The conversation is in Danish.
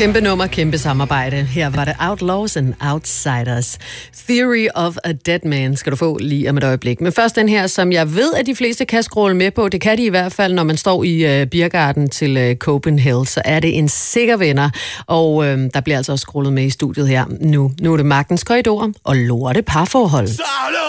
Kæmpe nummer, kæmpe samarbejde. Her var det Outlaws and Outsiders. Theory of a Dead Man skal du få lige om et øjeblik. Men først den her, som jeg ved, at de fleste kan scrolle med på. Det kan de i hvert fald, når man står i Biergarten til Copenhagen. Så er det en sikker vinder. Og der bliver altså også scrollet med i studiet her nu. Nu er det Magtens Korridorer og lorte parforhold.